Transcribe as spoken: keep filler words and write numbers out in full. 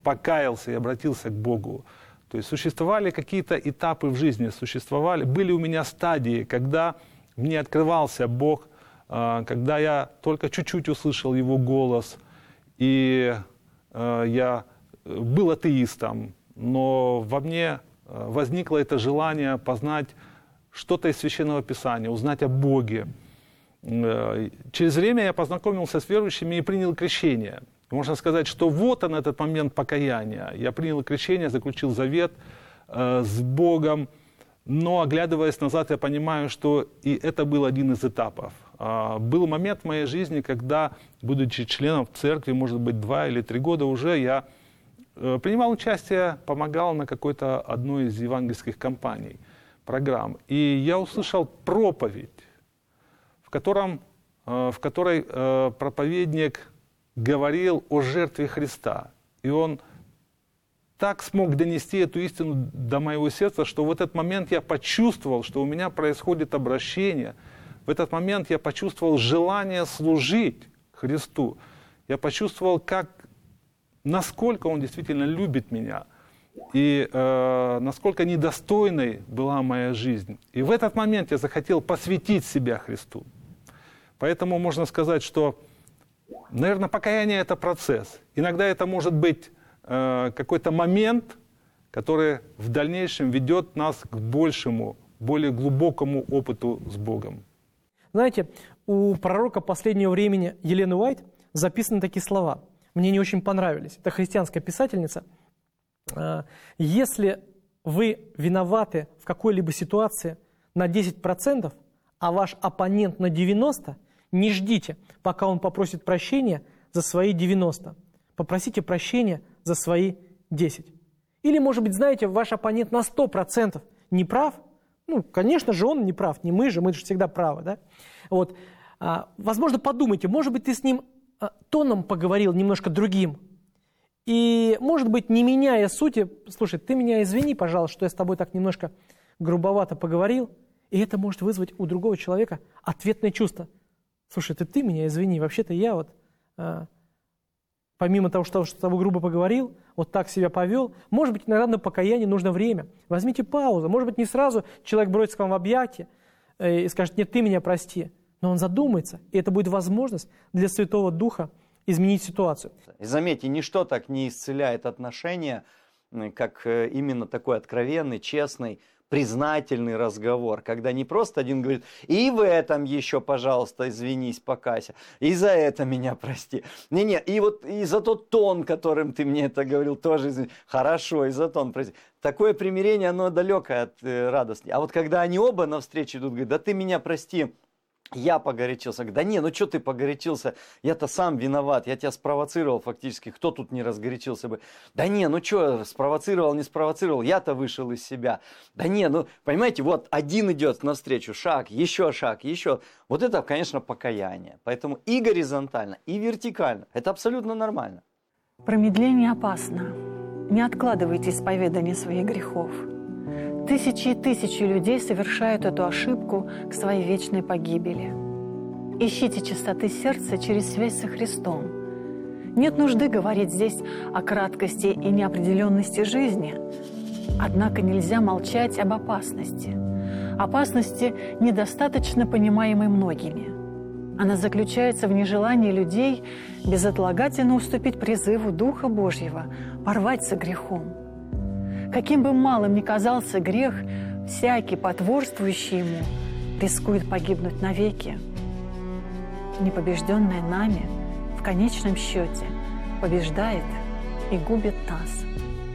покаялся и обратился к Богу. То есть существовали какие-то этапы в жизни, существовали, были у меня стадии, когда мне открывался Бог, когда я только чуть-чуть услышал Его голос, и я был атеистом, но во мне возникло это желание познать что-то из Священного Писания, узнать о Боге. Через время я познакомился с верующими и принял крещение. Можно сказать, что вот он, этот момент покаяния. Я принял крещение, заключил завет э, с Богом, но, оглядываясь назад, я понимаю, что и это был один из этапов. Э, был момент в моей жизни, когда, будучи членом церкви, может быть, два или три года уже, я э, принимал участие, помогал на какой-то одной из евангельских кампаний, программ. И я услышал проповедь, в, котором, э, в которой э, проповедник говорил о жертве Христа. И он так смог донести эту истину до моего сердца, что в этот момент я почувствовал, что у меня происходит обращение. В этот момент я почувствовал желание служить Христу. Я почувствовал, как, насколько Он действительно любит меня. И э, насколько недостойной была моя жизнь. И в этот момент я захотел посвятить себя Христу. Поэтому можно сказать, что наверное, покаяние – это процесс. Иногда это может быть э, какой-то момент, который в дальнейшем ведет нас к большему, более глубокому опыту с Богом. Знаете, у пророка последнего времени Елены Уайт записаны такие слова. Мне не очень понравились. Это христианская писательница. Если вы виноваты в какой-либо ситуации на десять процентов, а ваш оппонент на девяносто процентов, не ждите, пока он попросит прощения за свои девяносто. Попросите прощения за свои десять. Или, может быть, знаете, ваш оппонент на сто процентов не прав. Ну, конечно же, он не прав, не мы же, мы же всегда правы. Да? Вот. А, возможно, подумайте, может быть, ты с ним а, тоном поговорил немножко другим. И, может быть, не меняя сути, слушай, ты меня извини, пожалуйста, что я с тобой так немножко грубовато поговорил. И это может вызвать у другого человека ответное чувство. Слушай, ты, ты меня извини, вообще-то я вот, а, помимо того, что, что с тобой грубо поговорил, вот так себя повел, может быть, иногда на покаяние нужно время. Возьмите паузу, может быть, не сразу человек бросится к вам в объятия э, и скажет, нет, ты меня прости, но он задумается, и это будет возможность для Святого Духа изменить ситуацию. И заметьте, ничто так не исцеляет отношения, как именно такой откровенный, честный, признательный разговор, когда не просто один говорит, и в этом еще, пожалуйста, извинись, покайся, и за это меня прости. Не-не, и вот и за тот тон, которым ты мне это говорил, тоже извини. Хорошо, и за тон прости. Такое примирение, оно далекое от э, радости. А вот когда они оба навстречу идут, говорят, да ты меня прости, я погорячился. Да не, ну что ты погорячился? Я-то сам виноват, я тебя спровоцировал фактически. Кто тут не разгорячился бы? Да не, ну что, спровоцировал, не спровоцировал, я-то вышел из себя. Да не, ну, понимаете, вот один идет навстречу, шаг, еще шаг, еще. Вот это, конечно, покаяние. Поэтому и горизонтально, и вертикально. Это абсолютно нормально. Промедление опасно. Не откладывайте исповедание своих грехов. Тысячи и тысячи людей совершают эту ошибку к своей вечной погибели. Ищите чистоты сердца через связь со Христом. Нет нужды говорить здесь о краткости и неопределенности жизни. Однако нельзя молчать об опасности. Опасности, недостаточно понимаемой многими. Она заключается в нежелании людей безотлагательно уступить призыву Духа Божьего, порвать со грехом. Каким бы малым ни казался грех, всякий, потворствующий ему, рискует погибнуть навеки. Непобежденное нами в конечном счете побеждает и губит нас.